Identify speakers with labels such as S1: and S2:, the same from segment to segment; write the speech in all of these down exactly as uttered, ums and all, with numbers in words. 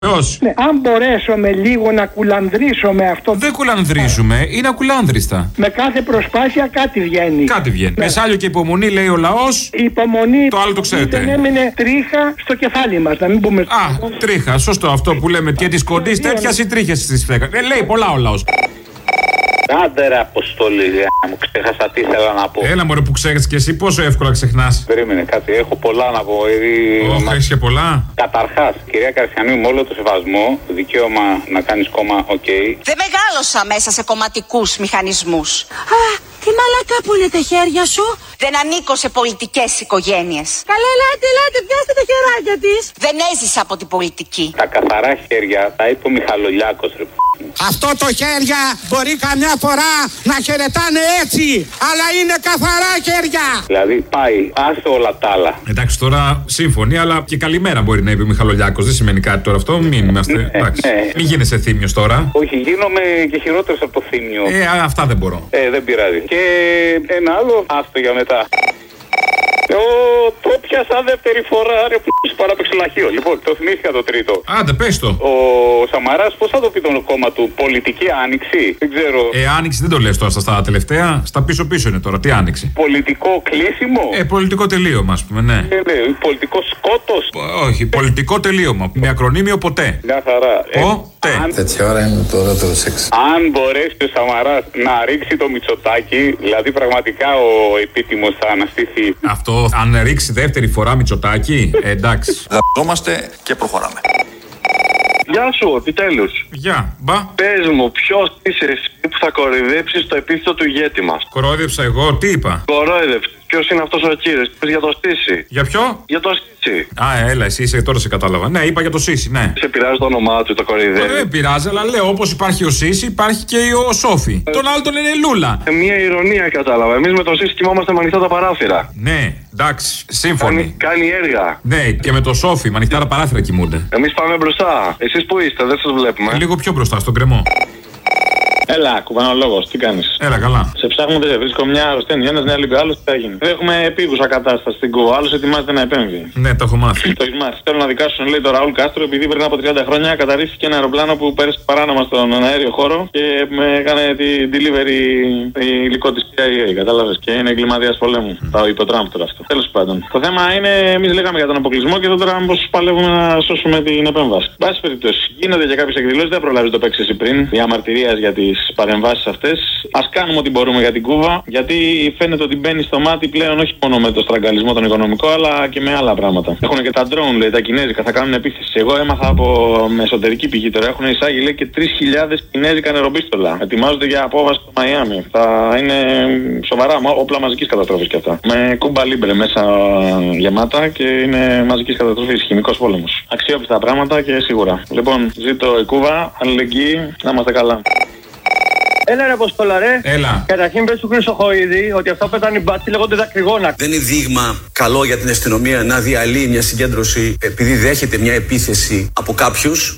S1: Ναι, αν μπορέσουμε λίγο να κουλανδρίσουμε αυτό.
S2: Δεν κουλανδρίζουμε, είναι ακουλάνδριστα.
S1: Με κάθε προσπάθεια κάτι βγαίνει.
S2: Κάτι βγαίνει. Ναι. Με σάλιο και υπομονή, λέει ο λαός.
S1: Η υπομονή.
S2: Το άλλο το ξέρετε.
S1: Δεν έμεινε τρίχα στο κεφάλι μας, να μην πούμε.
S2: Α, τρίχα, σωστό αυτό που λέμε. Και τη κοντή τέτοια ή τρίχε τη φέκα. Ε, λέει πολλά ο λαός.
S3: Άντε ρε Αποστολή, μου ξέχασα τι ήθελα να πω.
S2: Έλα μωρέ που ξέρεις και εσύ, πόσο εύκολα ξεχνάς.
S3: Περίμενε κάτι, έχω πολλά να πω.
S2: Όχι, έχεις και πολλά.
S3: Καταρχάς, κυρία Καρσιανού, με όλο το σεβασμό, δικαίωμα να κάνεις κόμμα, οκ. Okay.
S4: Δεν μεγάλωσα μέσα σε κομματικούς μηχανισμούς. Α, τι μαλακά που είναι τα χέρια σου. Δεν ανήκω σε πολιτικές οικογένειες.
S5: Καλά, ελάτε, ελάτε, πιάστε τα χεράκια της.
S4: Δεν έζησα από την πολιτική.
S3: Τα καθαρά χέρια τα είπε ο Μιχαλολιάκος, ρε.
S6: Αυτό το χέρια μπορεί καμιά φορά να χαιρετάνε έτσι, αλλά είναι καθαρά χέρια.
S3: Δηλαδή πάει, άσε όλα τα άλλα.
S2: Εντάξει, τώρα σύμφωνοι, αλλά και καλημέρα μπορεί να είπε ο Μιχαλολιάκος. Δεν σημαίνει κάτι τώρα αυτό. Μην είμαστε.
S3: Ναι,
S2: εντάξει.
S3: ναι.
S2: Μην γίνεσαι θύμιος τώρα.
S3: Όχι, γίνομαι και χειρότερος από το θύμιο.
S2: Ε, αυτά δεν μπορώ.
S3: Ε, δεν πειράζει. Και ένα άλλο, άστο για μετά. Ο, το πιάσα δεύτερη φορά, ρε που παράπαιξε λαχείο. Λοιπόν, το θυμήθηκα το τρίτο.
S2: Άντε, πες το.
S3: Ο Σαμαράς, πώς θα το πει το κόμμα του, πολιτική άνοιξη, δεν ξέρω.
S2: Ε, άνοιξη δεν το λες τώρα στα τελευταία. Στα πίσω-πίσω είναι τώρα. Τι άνοιξη.
S3: Πολιτικό κλείσιμο.
S2: Ε, πολιτικό τελείωμα, ας πούμε, ναι.
S3: Ε, ναι, πολιτικό σκότος.
S2: Όχι, πολιτικό τελείωμα. Με ακρονίμιο ποτέ.
S3: Μια χαρά.
S2: Ποτέ.
S3: Ε, αν...
S7: Τέτοια ώρα είναι το ωραίο σεξ.
S3: Αν μπορέσει ο Σαμαράς να ρίξει το Μητσοτάκι, δηλαδή πραγματικά ο επίτιμος θα αναστήθει.
S2: Αυτό, αν ρίξει δεύτερη φορά Μητσοτάκι, ε, εντάξει.
S7: Δαπτώμαστε και προχωράμε.
S8: Γεια σου, επιτέλους.
S2: Γεια, μπα.
S8: Πες μου, ποιος είσαι εσύ που θα κοροϊδέψεις το επίθετο του ηγέτη μας?
S2: Κορόιδεψα εγώ, τι είπα?
S8: Κορόιδεψε. Ποιος είναι αυτός ο κύριος? Πες για το Σύση.
S2: Για ποιο?
S8: Για το Σύση.
S2: Α, έλα, εσύ είσαι, τώρα σε κατάλαβα. Ναι, είπα για το Σύση, ναι.
S8: Σε πειράζει το όνομά του, το κοροϊδεύει?
S2: Δεν πειράζει, αλλά λέω όπως υπάρχει ο Σύση, υπάρχει και ο Σόφι. Ε, τον άλλο τον λένε Λούλα.
S8: Ε, μία ηρωνία κατάλαβα. Εμείς με το Σύση κοιμόμαστε με ανοιχτά τα παράθυρα.
S2: Ναι, εντάξει, σύμφωνοι.
S8: Κάνει, κάνει έργα.
S2: Ναι, και με το Σόφι, με ανοιχτά τα παράθυρα κοιμούνται.
S8: Εμείς πάμε μπροστά. Εσείς που είστε, δεν σας βλέπουμε.
S2: Ε, λίγο πιο μπροστά, στον κρεμό.
S9: Έλα, κουβανολόγος, τι κάνεις?
S2: Έλα, καλά.
S9: Σε ψάχνω, δεν σε βρίσκω μια αρρωσταίνει. Ένας νέα λίγο, άλλος τι θα γίνει. Έχουμε επίγουσα κατάσταση στην Κούβα. Άλλος ετοιμάζεται να επέμβει.
S2: Ναι, το έχω μάθει.
S9: Το έχεις μάθει. Θέλω να δικάσουν, λέει, το Ραούλ Κάστρο, επειδή πριν από τριάντα χρόνια καταρρίφθηκε ένα αεροπλάνο που πέρασε παράνομα στον αέριο χώρο και με έκανε την delivery υλικό της σι άι έι. Κατάλαβες? Και είναι εγκληματίας πολέμου. Mm. Το είπε ο Τραμπ τώρα αυτό. Τέλος πάντων. Το θέμα είναι, εμείς λέγαμε για τον αποκλεισμό και τώρα πώς παλεύουμε να σώσουμε την επέμβαση. Μπάση περιπτώσει. Γίνονται για κάποιες εκδηλώσεις, δεν προλάβει το παίξει εσύ πριν. Διαμαρτυρίας για τις παρεμβάσεις αυτές. Ας κάνουμε ό,τι μπορούμε για την Κούβα, γιατί φαίνεται ότι μπαίνει στο μάτι πλέον όχι μόνο με το στραγγαλισμό τον οικονομικό, αλλά και με άλλα πράγματα. Έχουν και τα drone, λέει, τα κινέζικα, θα κάνουν επίθεση. Εγώ έμαθα από με εσωτερική πηγή τώρα. Έχουν εισάγει, λέει, και τρεις χιλιάδες κινέζικα νεροπίστολα. Ετοιμάζονται για απόβαση στο Μαϊάμι. Θα είναι σοβαρά όπλα μαζικής καταστροφής κι αυτά. Με κούμπα λίμπρε μέσα γεμάτα και είναι μαζικής καταστροφής, χημικός πόλεμος. Αξιόπιστα πράγματα και σίγουρα. Λοιπόν, ζήτω η Κούβα, αλληλεγγύη, να είμαστε καλά.
S1: Έλα ρε Αποστόλα ρε.
S2: Έλα.
S1: Καταρχήν πες του Χρυσοχοΐδη ότι αυτά που ήταν οι μπάτσοι λέγονται δακρυγόνα.
S10: Δεν είναι δείγμα καλό για την αστυνομία να διαλύει μια συγκέντρωση επειδή δέχεται μια επίθεση από κάποιους.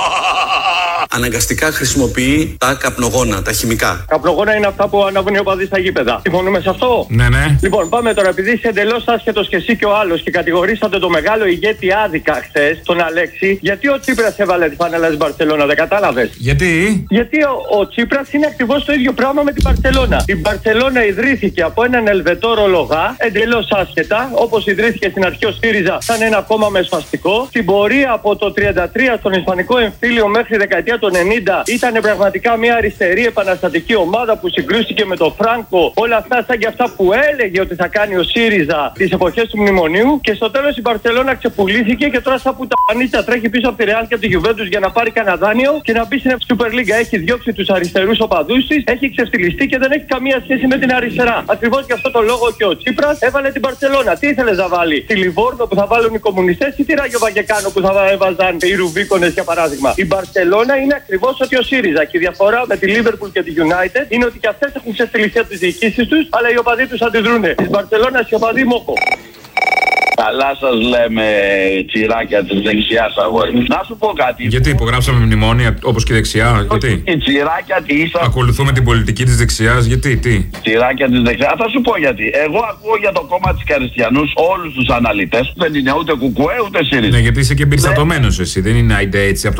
S10: Αναγκαστικά χρησιμοποιεί τα καπνογόνα, τα χημικά.
S1: Καπνογόνα είναι αυτά που αναβούν οι οπαδοί στα γήπεδα. Συμφωνούμε σε αυτό?
S2: Ναι, ναι.
S1: Λοιπόν, πάμε τώρα. Επειδή είσαι εντελώς άσχετος και εσύ και ο άλλος και κατηγορήσατε το μεγάλο ηγέτη άδικα χθες, τον Αλέξη, γιατί ο Τσίπρας έβαλε τη φανέλα της Μπαρσελόνα, δεν κατάλαβες?
S2: Γιατί?
S1: Γιατί ο, ο Τσίπρας είναι ακριβώς το ίδιο πράγμα με την Μπαρσελόνα. Η Μπαρσελόνα ιδρύθηκε από έναν Ελβετόρο λογά, εντελώς άσχετα, όπως ιδρύθηκε στην αρχή ο ΣΥΡΙΖΑ, σαν ένα κόμμα μεσφαστικό. Στην πορεία από το τριάντα τρία στον Ισπανικό εμφύλιο μέχρι δεκαετία του ενενήντα ήταν πραγματικά μια αριστερή επαναστατική ομάδα που συγκρούστηκε με τον Φράνκο. Όλα αυτά σαν και αυτά που έλεγε ότι θα κάνει ο ΣΥΡΙΖΑ τις εποχές του μνημονίου. Και στο τέλος η Μπαρσελόνα ξεπουλήθηκε και τώρα σαν που τα πανίτσα τρέχει πίσω από τη Ρεάλ και από τη Γιουβέντους για να πάρει κανένα δάνειο και να μπει στην Super League. Έχει διώξει τους αριστερούς οπαδούς της, έχει ξεφτυλιστεί και δεν έχει καμία σχέση με την αριστερά. Ακριβώς γι' αυτό το λόγο και ο Τσίπρας έβαλε την Μπαρσελόνα. Τι ήθελες να βάλει? Τη Λιβόρνο που θα βάλουν οι κομμουνιστές ή τη Ράγιο Βαγεκάνο που θα έβαζαν οι Ρουβίκονες για παράδειγμα? Η Μπαρσελόνα είναι ακριβώς ότι ο ΣΥΡΙΖΑ. Και η διαφορά με τη Liverpool και τη United είναι ότι και αυτές έχουν ξεφτυλιστεί από τις διοικήσεις τους, αλλά οι οπαδοί τους αντιδρούνε. Της Μπαρσελόνας οι οπαδοί μόκο.
S11: Καλά σας λέμε, τσιράκια της δεξιάς, αγόρι. Να σου πω κάτι.
S2: Γιατί υπογράψαμε μνημόνια όπως και η δεξιά, γιατί.
S11: Η τσιράκια τη ίσα.
S2: Ακολουθούμε την πολιτική της δεξιάς, γιατί, τι.
S11: Τσιράκια της δεξιάς. Θα σου πω γιατί. Εγώ ακούω για το κόμμα της Καριστιανούς όλους τους αναλυτές. Δεν είναι ούτε κουκουέ ούτε ΣΥΡΙΖΑ.
S2: Ναι, γιατί είσαι και εμπεριστατωμένος εσύ. Δεν είναι άιντε έτσι από